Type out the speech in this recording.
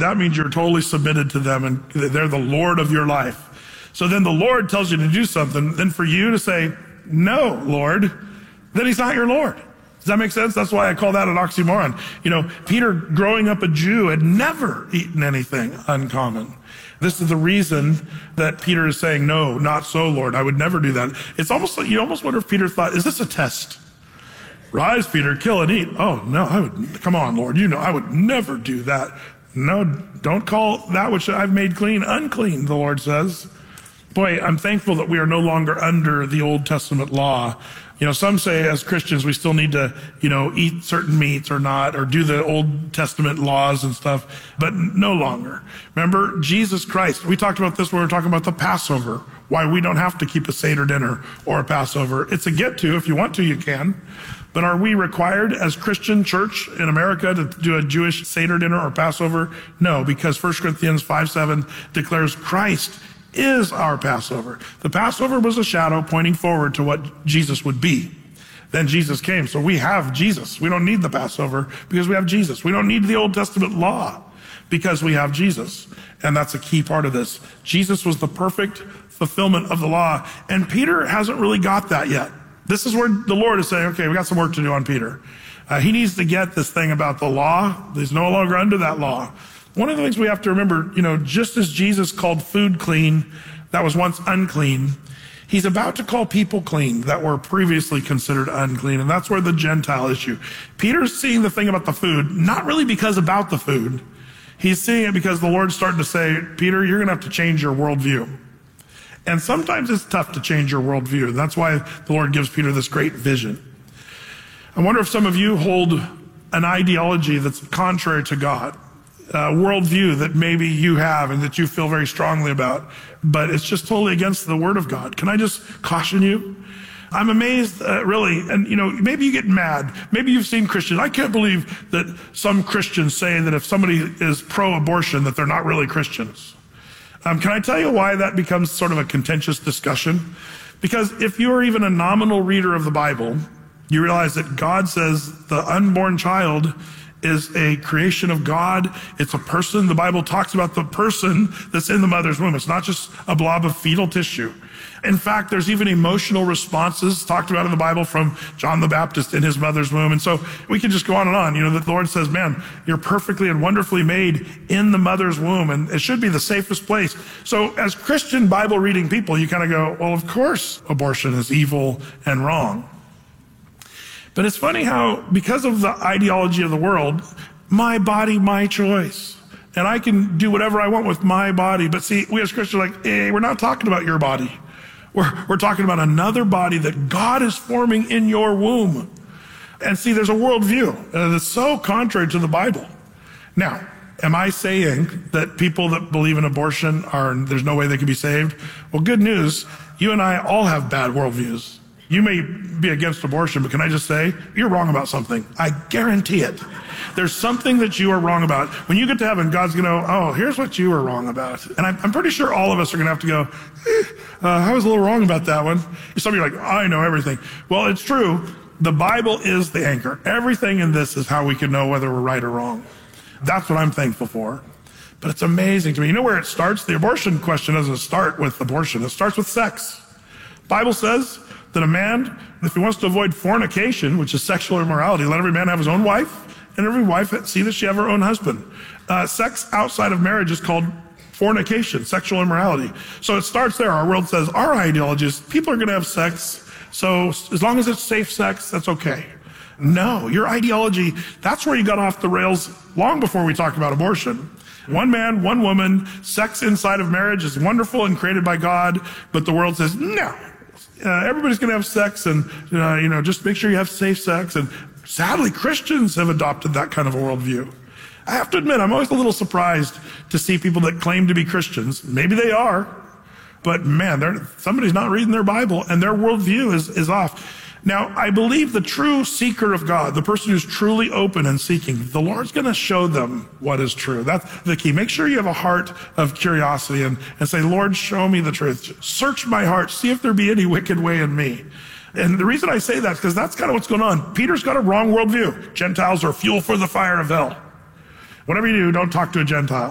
that means you're totally submitted to them and they're the Lord of your life. So then the Lord tells you to do something, then for you to say, no, Lord, then he's not your Lord. Does that make sense? That's why I call that an oxymoron. Peter, growing up a Jew, had never eaten anything uncommon. This is the reason that Peter is saying, no, not so, Lord. I would never do that. It's almost like you almost wonder if Peter thought, is this a test? Rise, Peter, kill and eat. Oh, no, come on, Lord. I would never do that. No, don't call that which I've made clean unclean, the Lord says. Boy, I'm thankful that we are no longer under the Old Testament law. Some say as Christians we still need to, eat certain meats or not, or do the Old Testament laws and stuff, but no longer. Remember, Jesus Christ, we talked about this when we were talking about the Passover, why we don't have to keep a Seder dinner or a Passover. It's a get to. If you want to, you can. But are we required as Christian church in America to do a Jewish Seder dinner or Passover? No, because 1 Corinthians 5:7 declares Christ is our Passover. The Passover was a shadow pointing forward to what Jesus would be. Then Jesus came. So we have Jesus. We don't need the Passover because we have Jesus. We don't need the Old Testament law because we have Jesus. And that's a key part of this. Jesus was the perfect fulfillment of the law. And Peter hasn't really got that yet. This is where the Lord is saying, okay, we got some work to do on Peter. He needs to get this thing about the law. He's no longer under that law. One of the things we have to remember, just as Jesus called food clean that was once unclean, he's about to call people clean that were previously considered unclean. And that's where the Gentile issue. Peter's seeing the thing about the food, not really because about the food. He's seeing it because the Lord's starting to say, Peter, you're going to have to change your worldview. And sometimes it's tough to change your worldview. And that's why the Lord gives Peter this great vision. I wonder if some of you hold an ideology that's contrary to God. Worldview that maybe you have and that you feel very strongly about, but it's just totally against the Word of God. Can I just caution you? I'm amazed, really, and maybe you get mad. Maybe you've seen Christians. I can't believe that some Christians say that if somebody is pro-abortion that they're not really Christians. Can I tell you why that becomes sort of a contentious discussion? Because if you're even a nominal reader of the Bible, you realize that God says the unborn child is a creation of God. It's a person. The Bible talks about the person that's in the mother's womb. It's not just a blob of fetal tissue. In fact, there's even emotional responses talked about in the Bible from John the Baptist in his mother's womb. And so we can just go on and on. The Lord says, man, you're perfectly and wonderfully made in the mother's womb, and it should be the safest place. So as Christian Bible reading people, you kind of go, well, of course abortion is evil and wrong. But it's funny how, because of the ideology of the world, my body, my choice. And I can do whatever I want with my body. But see, we as Christians are like, hey, we're not talking about your body. We're talking about another body that God is forming in your womb. And see, there's a worldview that's so contrary to the Bible. Now, am I saying that people that believe in abortion there's no way they can be saved? Well, good news. You and I all have bad worldviews. You may be against abortion, but can I just say, you're wrong about something. I guarantee it. There's something that you are wrong about. When you get to heaven, God's going to, oh, here's what you were wrong about. And I'm pretty sure all of us are going to have to go, I was a little wrong about that one. Some of you are like, I know everything. Well, it's true. The Bible is the anchor. Everything in this is how we can know whether we're right or wrong. That's what I'm thankful for. But it's amazing to me. You know where it starts? The abortion question doesn't start with abortion. It starts with sex. Bible says that a man, if he wants to avoid fornication, which is sexual immorality, let every man have his own wife, and every wife see that she have her own husband. Sex outside of marriage is called fornication, sexual immorality. So it starts there. Our world says, our ideology is people are going to have sex, so as long as it's safe sex, that's okay. No, your ideology, that's where you got off the rails long before we talked about abortion. One man, one woman, sex inside of marriage is wonderful and created by God, but the world says, no. Everybody's going to have sex, and just make sure you have safe sex. And sadly, Christians have adopted that kind of a worldview. I have to admit, I'm always a little surprised to see people that claim to be Christians. Maybe they are, but man, somebody's not reading their Bible, and their worldview is off. Now, I believe the true seeker of God, the person who's truly open and seeking, the Lord's going to show them what is true. That's the key. Make sure you have a heart of curiosity and say, Lord, show me the truth. Search my heart. See if there be any wicked way in me. And the reason I say that is because that's kind of what's going on. Peter's got a wrong worldview. Gentiles are fuel for the fire of hell. Whatever you do, don't talk to a Gentile.